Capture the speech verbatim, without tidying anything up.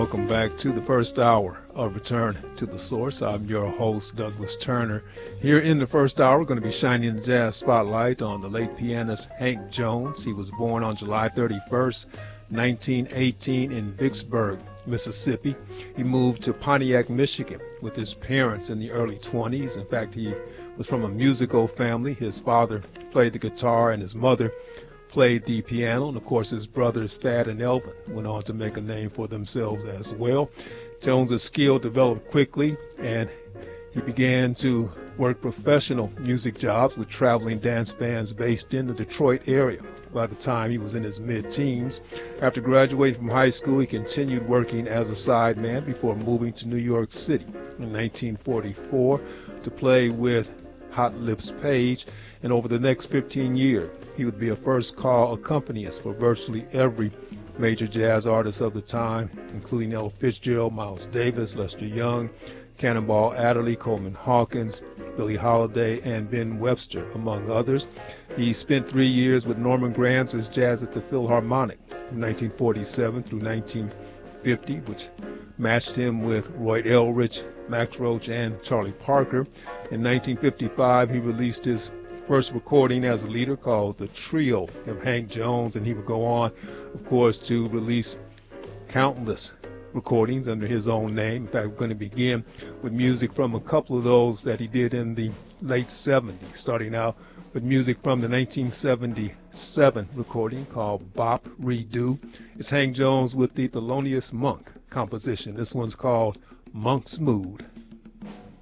Welcome back to the first hour of Return to the Source. I'm your host, Douglas Turner. Here in the first hour, we're going to be shining the jazz spotlight on the late pianist Hank Jones. He was born on July thirty-first, nineteen eighteen in Vicksburg, Mississippi. He moved to Pontiac, Michigan with his parents in the early twenties. In fact, he was from a musical family. His father played the guitar and his mother played the piano, and of course his brothers Thad and Elvin went on to make a name for themselves as well. Jones's skill developed quickly, and he began to work professional music jobs with traveling dance bands based in the Detroit area by the time he was in his mid-teens. After graduating from high school, he continued working as a sideman before moving to New York City in nineteen forty-four to play with Hot Lips Page, and over the next fifteen years, he would be a first-call accompanist for virtually every major jazz artist of the time, including Ella Fitzgerald, Miles Davis, Lester Young, Cannonball Adderley, Coleman Hawkins, Billie Holiday, and Ben Webster, among others. He spent three years with Norman Granz's Jazz at the Philharmonic from nineteen forty-seven through nineteen fifty, which matched him with Roy Eldridge, Max Roach, and Charlie Parker. In nineteen fifty-five, he released his first recording as a leader called The Trio of Hank Jones, and he would go on, of course, to release countless recordings under his own name. In fact, we're going to begin with music from a couple of those that he did in the late seventies, starting out with music from the nineteen seventy-seven recording called Bop Redo. It's Hank Jones with the Thelonious Monk composition. This one's called Monk's Mood.